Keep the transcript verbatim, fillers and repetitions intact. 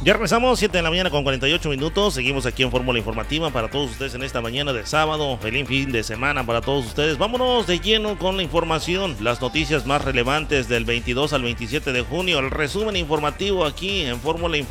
Ya regresamos, siete de la mañana con cuarenta y ocho minutos. Seguimos aquí en Fórmula Informativa para todos ustedes en esta mañana de sábado. Feliz fin de semana para todos ustedes. Vámonos de lleno con la información. Las noticias más relevantes del veintidós al veintisiete de junio. El resumen informativo aquí en Fórmula Informativa.